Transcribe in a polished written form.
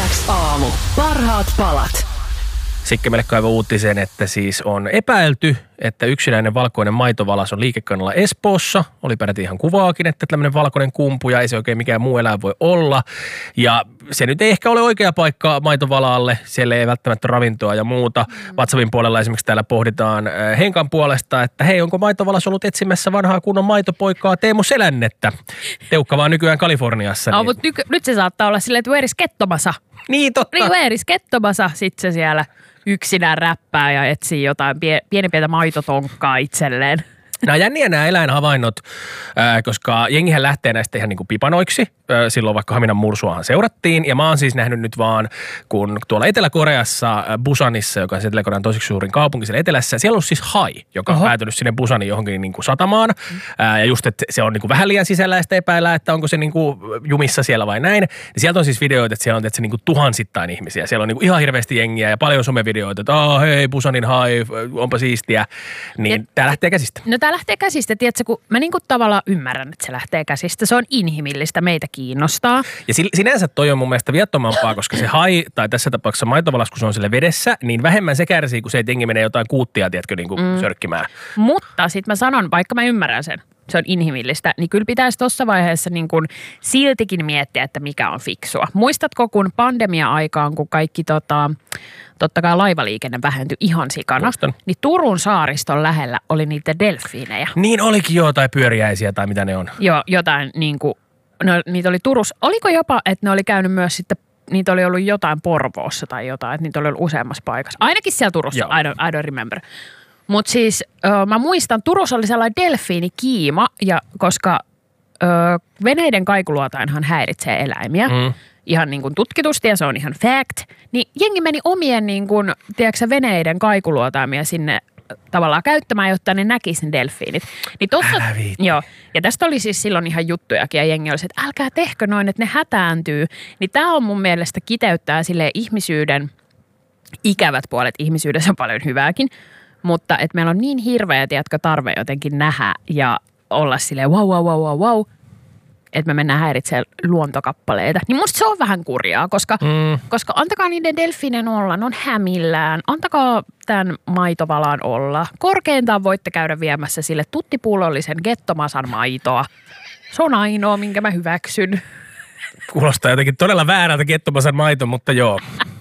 X-aamu. Parhaat palat. Sikke meille kaivoi uutisen, että siis on epäilty, että yksinäinen valkoinen maitovalas on liikekannalla Espoossa. Oli peräti ihan kuvaakin, että tämmöinen valkoinen kumpu ja ei se oikein mikään muu eläin voi olla. Ja se nyt ei ehkä ole oikea paikka maitovalalle. Siellä ei välttämättä ravintoa ja muuta. WhatsAppin puolella esimerkiksi täällä pohditaan Henkan puolesta, että hei, onko maitovalas ollut etsimässä vanhaa kunnon maitopoikaa Teemu Selännettä? Teukka vaan nykyään Kaliforniassa. No, niin. mutta nyt se saattaa olla silleen, että Veeris Kettomasa. Niin, totta. Niin, Veeris Kettomasa sit se siellä yksinään räppää ja etsii jotain pientä maitotonkkaa itselleen. Nämä on jänniä nämä eläinhavainnot, koska jengihän lähtee näistä ihan niin kuin pipanoiksi. Silloin vaikka Haminan mursuahan seurattiin. Ja mä oon siis nähnyt nyt vaan, kun tuolla Etelä-Koreassa, Busanissa, joka on Etelä-Korean toiseksi suurin kaupunki siellä etelässä, siellä on siis hai, joka on päätynyt sinne Busanin johonkin niin kuin satamaan. Ja just, että se on niin kuin vähän liian sisällä ja sitä epäillään, että onko se niin kuin jumissa siellä vai näin. Ja sieltä on siis videoita, että siellä on niin kuin tuhansittain ihmisiä. Siellä on niin kuin ihan hirveästi jengiä ja paljon somevideoita, että hei, Busanin hai, onpa siistiä. Niin tää lähtee käsistä. No tää lähtee käsistä, tiedätkö, kun mä niinku tavallaan ymmärrän, että se lähtee käsistä. Se on inhimillistä, meitä kiinnostaa. Ja sinänsä toi on mun mielestä viattomampaa, koska se hai, tai tässä tapauksessa maitovalas, kun se on sille vedessä, niin vähemmän se kärsii, kun se ei jengi menee jotain kuuttia, tiedätkö, niin kuin sörkkimään. Mutta sit mä sanon, vaikka mä ymmärrän sen, se on inhimillistä, niin kyllä pitäisi tuossa vaiheessa niin kuin siltikin miettiä, että mikä on fiksua. Muistatko, kun pandemia-aikaan, kun kaikki totta kai laivaliikenne vähentyi ihan sikana, Muistan. niin Turun saariston lähellä oli niitä delfiinejä. Niin olikin jo, tai pyöriäisiä tai mitä ne on. Joo, jotain niin kuin, no, niitä oli Turussa. Oliko jopa, että ne oli käynyt myös sitten, niitä oli ollut jotain Porvoossa tai jotain, että niitä oli ollut useammassa paikassa. Ainakin siellä Turussa, I don't remember. Mutta siis mä muistan, Turussa oli sellainen delfiinikiima, ja koska veneiden kaikuluotainhan häiritsee eläimiä, ihan niin kuin tutkitusti ja se on ihan fact, niin jengi meni omien niin kuin, tiedätkö, veneiden kaikuluotaimia sinne tavallaan käyttämään, jotta ne näkisi ne delfiinit. Niin joo, ja tästä oli siis silloin ihan juttujakin ja jengi oli, että älkää tehkö noin, että ne hätääntyy. Niin tää on mun mielestä kiteyttää silleen ihmisyyden ikävät puolet. Ihmisyydessä on paljon hyvääkin, mutta että meillä on niin hirveä, tiedätkö, tarve jotenkin nähdä ja olla silleen wow, että me mennään häiritsemään luontokappaleita. Niin musta se on vähän kurjaa, koska antakaa niiden delfiinen olla, ne on hämillään. Antakaa tämän maitovalan olla. Korkeintaan voitte käydä viemässä sille tuttipuulollisen Kettomasan maitoa. Se on ainoa, minkä mä hyväksyn. Kuulostaa jotenkin todella väärältä Kettomasan maito, mutta joo.